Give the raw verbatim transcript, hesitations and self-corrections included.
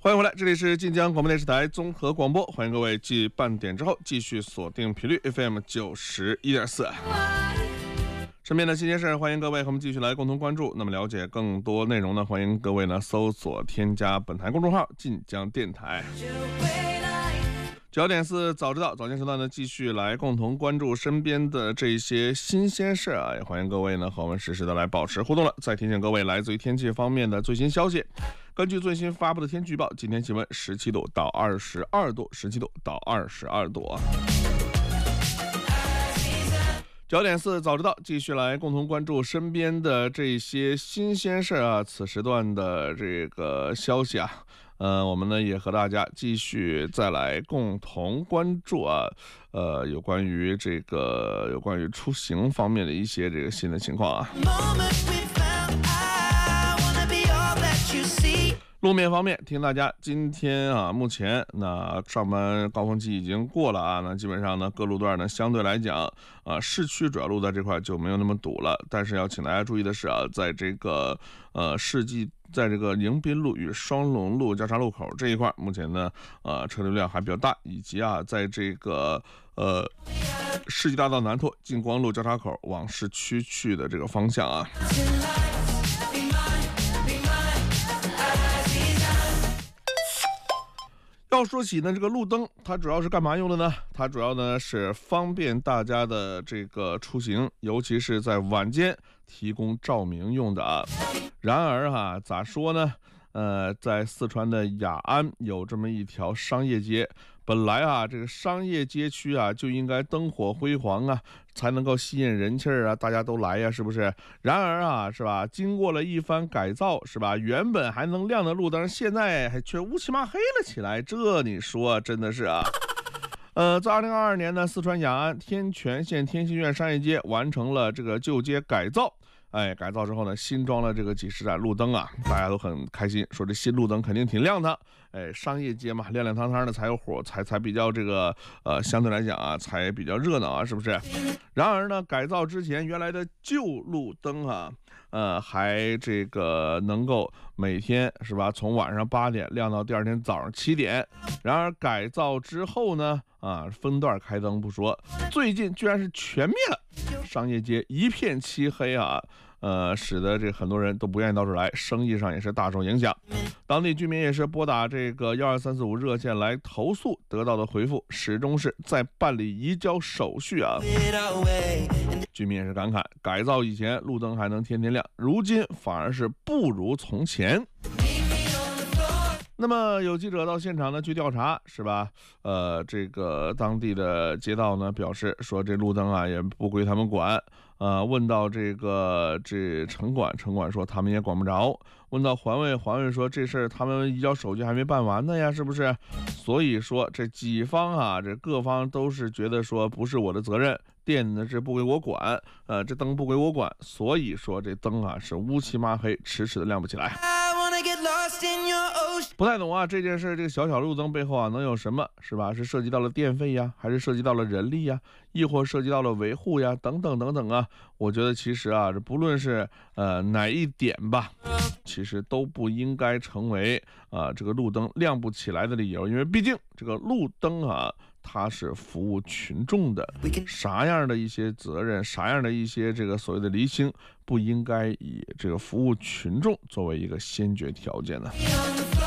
欢迎回来，这里是晋江广播电视台综合广播，欢迎各位继半点之后继续锁定频率 F M 九十一点四。身边的新鲜事，欢迎各位和我们继续来共同关注。那么了解更多内容呢，欢迎各位呢搜索添加本台公众号晋江电台。九点四早知道，早间时段呢继续来共同关注身边的这些新鲜事啊，也欢迎各位呢和我们实时的来保持互动了。再提醒各位，来自于天气方面的最新消息。根据最新发布的天气预报，今天气温十七度到二十二度，十七度到二十二度啊。九点四早知道，继续来共同关注身边的这些新鲜事啊。此时段的这个消息啊，呃，我们呢也和大家继续再来共同关注啊，呃，有关于这个有关于出行方面的一些这个新的情况啊。路面方面，提醒大家，今天啊，目前那上班高峰期已经过了啊，那基本上呢，各路段呢相对来讲啊，市区主要路在这块就没有那么堵了。但是要请大家注意的是啊，在这个呃世纪，在这个迎宾路与双龙路交叉路口这一块，目前呢，呃，车流量还比较大，以及啊，在这个呃世纪大道南拓近光路交叉口往市区去的这个方向啊。要说起呢，这个路灯它主要是干嘛用的呢？它主要呢是方便大家的这个出行，尤其是在晚间提供照明用的啊。然而哈，咋说呢？呃，在四川的雅安有这么一条商业街，本来啊，这个商业街区啊就应该灯火辉煌啊，才能够吸引人气儿啊，大家都来呀，是不是？然而啊，是吧？经过了一番改造，是吧？原本还能亮的路灯，现在还却乌漆嘛黑了起来，这你说真的是啊。呃，在二零二二年呢，四川雅安天全县天心苑商业街完成了这个旧街改造。哎，改造之后呢，新装了这个几十盏路灯啊，大家都很开心，说这新路灯肯定挺亮的。哎，商业街嘛，亮亮堂堂的才有火，才才比较这个呃，相对来讲啊，才比较热闹啊，是不是？然而呢，改造之前原来的旧路灯啊，呃，还这个能够每天是吧，从晚上八点亮到第二天早上七点。然而改造之后呢，啊，分段开灯不说，最近居然是全灭了。商业街一片漆黑啊，呃，使得这很多人都不愿意到这儿来，生意上也是大受影响。当地居民也是拨打这个幺二三四五热线来投诉，得到的回复始终是在办理移交手续啊。居民也是感慨，改造以前路灯还能天天亮，如今反而是不如从前。那么有记者到现场呢去调查，是吧？呃，这个当地的街道呢表示说，这路灯啊也不归他们管。呃，问到这个这城管，城管说他们也管不着。问到环卫，环卫说这事儿他们移交手续还没办完呢呀，是不是？所以说这几方啊，这各方都是觉得说不是我的责任，电呢这不归我管，呃，这灯不归我管，所以说这灯啊是乌漆嘛黑，迟迟的亮不起来。不太懂啊，这件事这个小小路灯背后啊能有什么，是吧？是涉及到了电费呀，还是涉及到了人力呀，亦或涉及到了维护呀，等等等等啊。我觉得其实啊，这不论是呃哪一点吧，其实都不应该成为啊、呃、这个路灯亮不起来的理由，因为毕竟这个路灯啊，它是服务群众的，啥样的一些责任，啥样的一些这个所谓的厘清，不应该以这个服务群众作为一个先决条件呢？